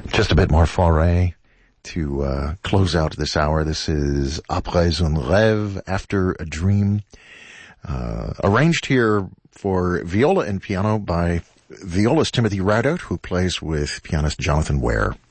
Just a bit more Fauré to close out this hour. This is Après un rêve, After a Dream, arranged here for viola and piano by violist Timothy Ridout, who plays with pianist Jonathan Ware.